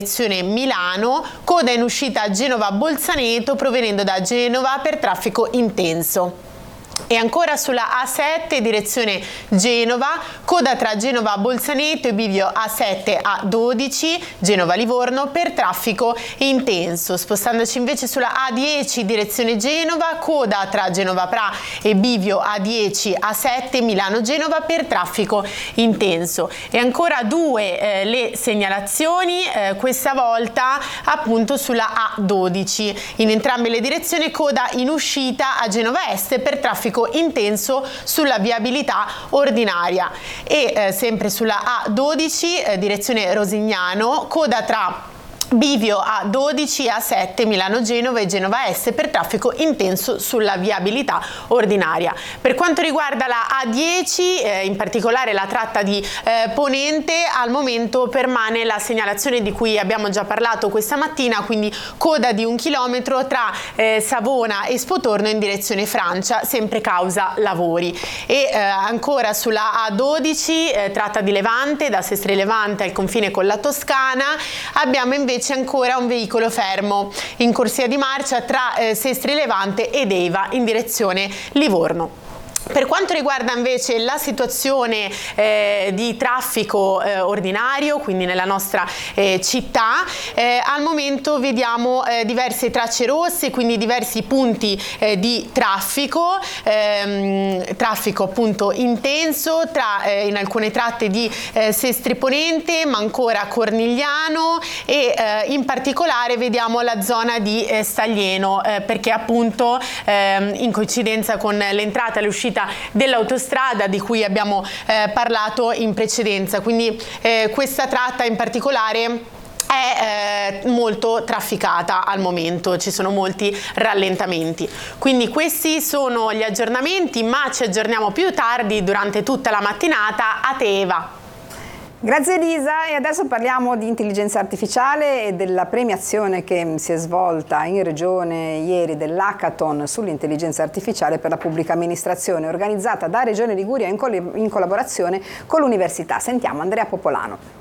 direzione Milano, coda in uscita a Genova-Bolzaneto provenendo da Genova per traffico intenso. E ancora sulla A7 direzione Genova, coda tra Genova Bolzaneto e bivio A7 A12 Genova Livorno per traffico intenso. Spostandoci invece sulla A10 direzione Genova, coda tra Genova Pra e bivio A10 A7 Milano Genova per traffico intenso. E ancora due le segnalazioni, questa volta appunto sulla A12 in entrambe le direzioni, coda in uscita a Genova Est per traffico intenso sulla viabilità ordinaria. E sempre sulla A12 direzione Rosignano, coda tra bivio A12 A7 Milano Genova e Genova Est per traffico intenso sulla viabilità ordinaria. Per quanto riguarda la A10, in particolare la tratta di Ponente, al momento permane la segnalazione di cui abbiamo già parlato questa mattina, quindi coda di 1 chilometro tra Savona e Spotorno in direzione Francia, sempre causa lavori. E ancora sulla A12, tratta di Levante, da Sestri Levante al confine con la Toscana, abbiamo invece ancora un veicolo fermo in corsia di marcia tra Sestri Levante ed Eiva in direzione Livorno. Per quanto riguarda invece la situazione di traffico ordinario, quindi nella nostra città, al momento vediamo diverse tracce rosse, quindi diversi punti di traffico appunto intenso in alcune tratte di Sestri Ponente, ma ancora Cornigliano e in particolare vediamo la zona di Staglieno, perché appunto in coincidenza con l'entrata e l'uscita dell'autostrada di cui abbiamo parlato in precedenza, quindi questa tratta in particolare è molto trafficata al momento, ci sono molti rallentamenti. Quindi questi sono gli aggiornamenti, ma ci aggiorniamo più tardi durante tutta la mattinata. A te Eva. Grazie Elisa, e adesso parliamo di intelligenza artificiale e della premiazione che si è svolta in regione ieri dell'hackathon sull'intelligenza artificiale per la pubblica amministrazione, organizzata da Regione Liguria in collaborazione con l'Università. Sentiamo Andrea Popolano.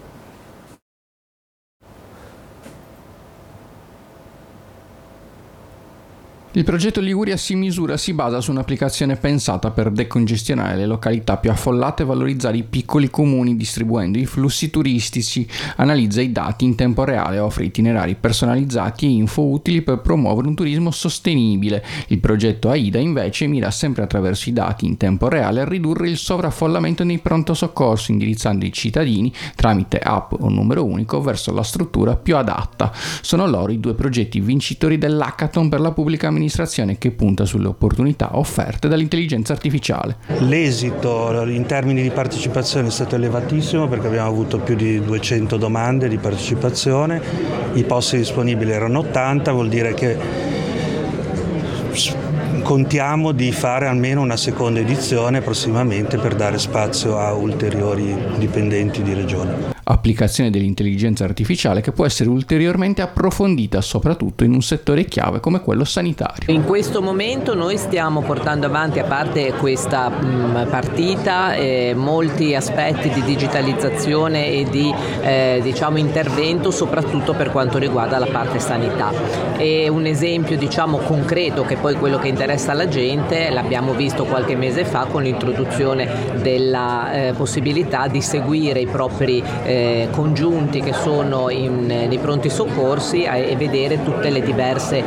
Il progetto Liguria si basa su un'applicazione pensata per decongestionare le località più affollate e valorizzare i piccoli comuni distribuendo i flussi turistici, analizza i dati in tempo reale, offre itinerari personalizzati e info utili per promuovere un turismo sostenibile. Il progetto AIDA invece mira sempre attraverso i dati in tempo reale a ridurre il sovraffollamento nei pronto soccorso, indirizzando i cittadini tramite app o numero unico verso la struttura più adatta. Sono loro i due progetti vincitori dell'hackathon per la pubblica amministrazione che punta sulle opportunità offerte dall'intelligenza artificiale. L'esito in termini di partecipazione è stato elevatissimo perché abbiamo avuto più di 200 domande di partecipazione, i posti disponibili erano 80, vuol dire che contiamo di fare almeno una seconda edizione prossimamente per dare spazio a ulteriori dipendenti di regione. Applicazione dell'intelligenza artificiale che può essere ulteriormente approfondita soprattutto in un settore chiave come quello sanitario. In questo momento noi stiamo portando avanti, a parte questa partita, molti aspetti di digitalizzazione e di intervento soprattutto per quanto riguarda la parte sanità. E un esempio concreto, che poi quello che interessa alla gente, l'abbiamo visto qualche mese fa con l'introduzione della possibilità di seguire i propri congiunti che sono nei pronti soccorsi e vedere tutte le diverse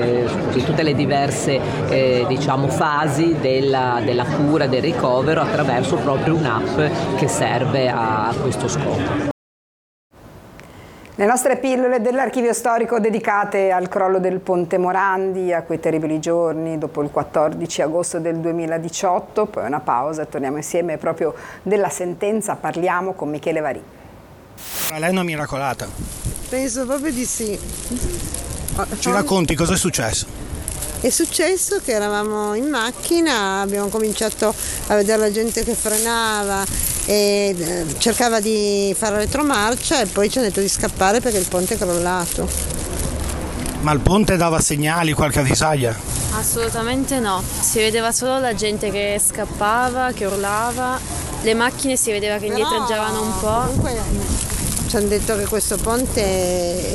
fasi della cura, del ricovero attraverso proprio un'app che serve a questo scopo. Le nostre pillole dell'archivio storico dedicate al crollo del Ponte Morandi, a quei terribili giorni dopo il 14 agosto del 2018, poi una pausa e torniamo insieme proprio della sentenza, parliamo con Michele Varì. Lei è una miracolata. Penso proprio di sì. Ci racconti cosa è successo? È successo che eravamo in macchina, abbiamo cominciato a vedere la gente che frenava e cercava di fare retromarcia e poi ci hanno detto di scappare perché il ponte è crollato. Ma il ponte dava segnali, qualche avvisaglia? Assolutamente no, si vedeva solo la gente che scappava, che urlava, le macchine si vedeva che indietreggiavano un po'. Comunque ci hanno detto che questo ponte